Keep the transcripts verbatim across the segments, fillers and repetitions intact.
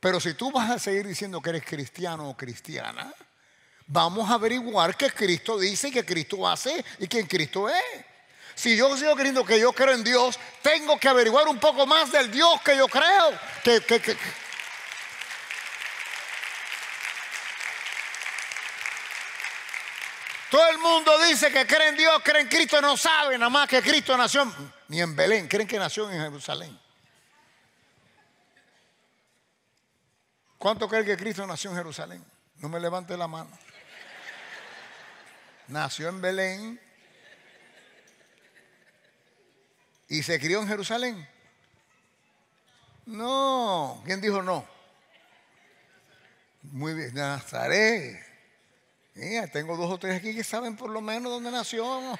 Pero si tú vas a seguir diciendo que eres cristiano o cristiana, vamos a averiguar qué Cristo dice y qué Cristo hace y quién Cristo es. Si yo sigo creyendo que yo creo en Dios, tengo que averiguar un poco más del Dios que yo creo. Que, que, que. Todo el mundo dice que cree en Dios, cree en Cristo, no sabe nada más que Cristo nació ni en Belén, creen que nació en Jerusalén. ¿Cuánto creen que Cristo nació en Jerusalén? No me levante la mano. Nació en Belén y se crió en Jerusalén. No, ¿quién dijo no? Muy bien, Nazaret. Mira, tengo dos o tres aquí que saben por lo menos dónde nació.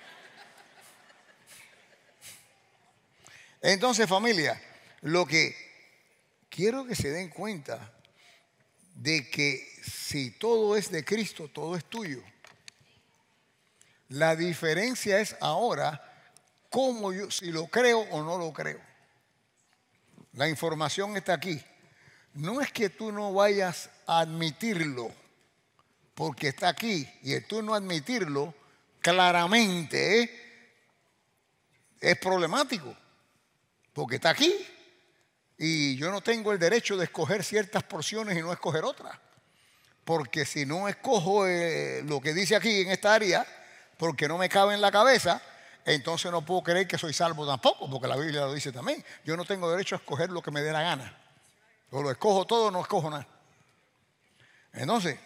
Entonces, familia, lo que quiero que se den cuenta de que si todo es de Cristo, todo es tuyo. La diferencia es ahora cómo yo, si lo creo o no lo creo. La información está aquí. No es que tú no vayas a admitirlo, porque está aquí, y el tú no admitirlo claramente ¿eh? es problemático, porque está aquí. Y yo no tengo el derecho de escoger ciertas porciones y no escoger otras. Porque si no escojo eh, lo que dice aquí en esta área, porque no me cabe en la cabeza, entonces no puedo creer que soy salvo tampoco, porque la Biblia lo dice también. Yo no tengo derecho a escoger lo que me dé la gana. O lo escojo todo o no escojo nada. Entonces,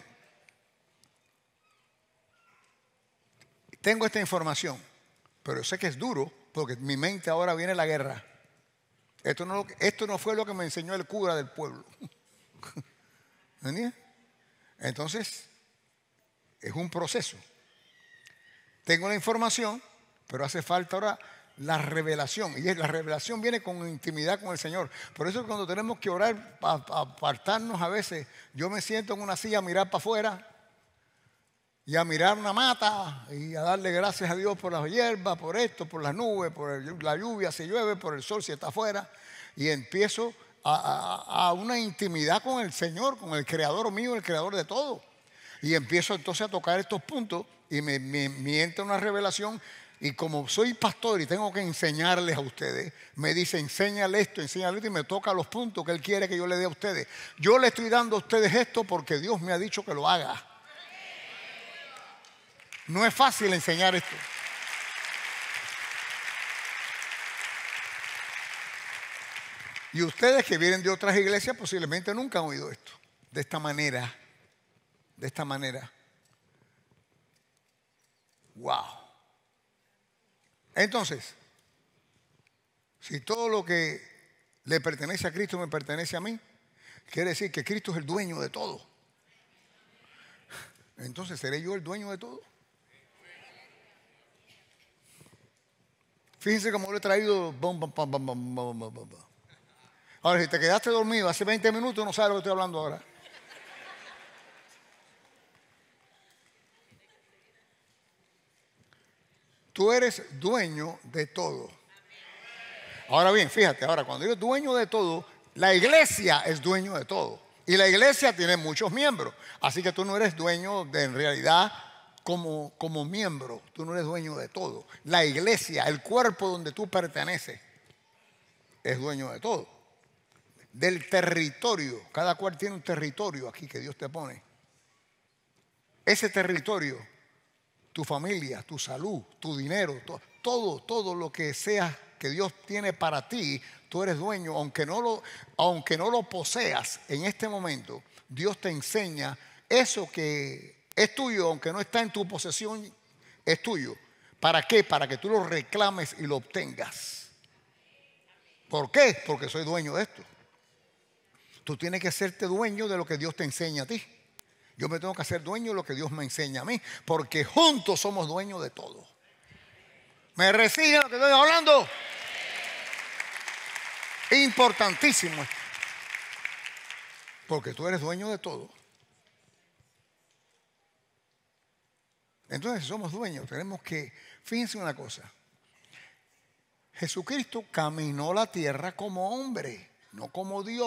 tengo esta información, pero sé que es duro, porque en mi mente ahora viene la guerra. Esto no, esto no fue lo que me enseñó el cura del pueblo. ¿Entiendes? Entonces, es un proceso. Tengo la información, pero hace falta ahora la revelación. Y la revelación viene con intimidad con el Señor. Por eso cuando tenemos que orar, apartarnos a veces, yo me siento en una silla a mirar para afuera y a mirar una mata y a darle gracias a Dios por las hierbas, por esto, por las nubes, por el, la lluvia si llueve, por el sol si está afuera. Y empiezo a, a, a una intimidad con el Señor, con el creador mío, el creador de todo. Y empiezo entonces a tocar estos puntos y me, me, me entra una revelación. Y como soy pastor y tengo que enseñarles a ustedes, me dice, enséñale esto, enséñale esto, y me toca los puntos que Él quiere que yo le dé a ustedes. Yo le estoy dando a ustedes esto porque Dios me ha dicho que lo haga. No es fácil enseñar esto. Y ustedes que vienen de otras iglesias posiblemente nunca han oído esto. De esta manera. De esta manera. Wow. Entonces, si todo lo que le pertenece a Cristo me pertenece a mí, quiere decir que Cristo es el dueño de todo. Entonces, ¿seré yo el dueño de todo? Fíjense cómo lo he traído. Bom, bom, bom, bom, bom, bom, bom, bom. Ahora, si te quedaste dormido hace veinte minutos, no sabes lo que estoy hablando ahora. Tú eres dueño de todo. Ahora bien, fíjate, ahora cuando yo soy dueño de todo, la iglesia es dueño de todo. Y la iglesia tiene muchos miembros. Así que tú no eres dueño de, en realidad, como, como miembro. Tú no eres dueño de todo. La iglesia, el cuerpo donde tú perteneces, es dueño de todo. Del territorio. Cada cual tiene un territorio aquí que Dios te pone. Ese territorio, tu familia, tu salud, tu dinero, to, todo, todo lo que sea que Dios tiene para ti, tú eres dueño, aunque no lo, aunque no lo poseas en este momento, Dios te enseña eso que es tuyo, aunque no está en tu posesión, es tuyo. ¿Para qué? Para que tú lo reclames y lo obtengas. ¿Por qué? Porque soy dueño de esto. Tú tienes que hacerte dueño de lo que Dios te enseña a ti. Yo me tengo que hacer dueño de lo que Dios me enseña a mí, porque juntos somos dueños de todo. ¿Me reciben lo que estoy hablando? Importantísimo esto. Porque tú eres dueño de todo. Entonces, si somos dueños, tenemos que, fíjense una cosa. Jesucristo caminó la tierra como hombre, no como Dios.